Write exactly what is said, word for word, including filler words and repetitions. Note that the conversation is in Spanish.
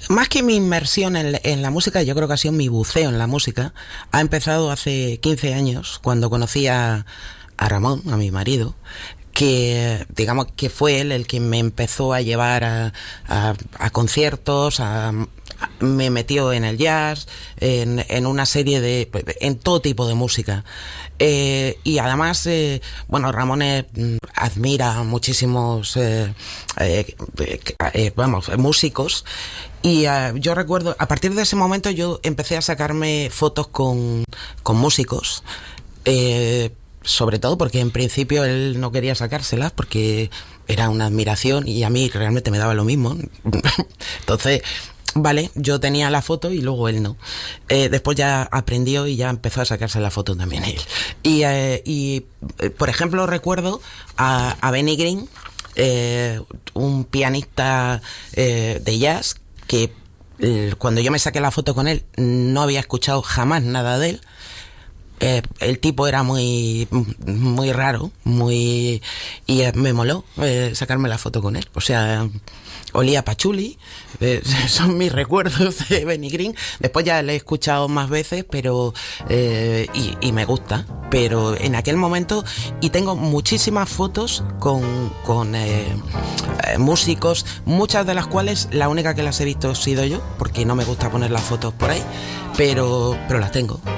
Más que mi inmersión en, en la música, yo creo que ha sido mi buceo en la música. Ha empezado hace quince años, cuando conocí a, a Ramón, a mi marido, que digamos que fue él el que me empezó a llevar a, a, a conciertos, a, a, me metió en el jazz, en, en una serie de, en todo tipo de música. Eh, y además, eh, bueno, Ramón eh, admira a muchísimos, eh, eh, eh, vamos, músicos. Y uh, yo recuerdo, a partir de ese momento yo empecé a sacarme fotos con, con músicos, eh, sobre todo porque en principio él no quería sacárselas porque era una admiración y a mí realmente me daba lo mismo. Entonces, vale, yo tenía la foto y luego él no. Eh, después ya aprendió y ya empezó a sacarse la foto también él. Y, eh, y eh, por ejemplo, recuerdo a, a Benny Green, eh, un pianista eh, de jazz, que eh, cuando yo me saqué la foto con él no había escuchado jamás nada de él. Eh, el tipo era muy muy raro, muy y eh, me moló eh, sacarme la foto con él. O sea, olía a pachuli, eh, son mis recuerdos de Benny Green. Después ya le he escuchado más veces, pero eh, y, y me gusta. Pero en aquel momento, y tengo muchísimas fotos con, con eh, eh, músicos, muchas de las cuales la única que las he visto he sido yo, porque no me gusta poner las fotos por ahí, pero, pero las tengo.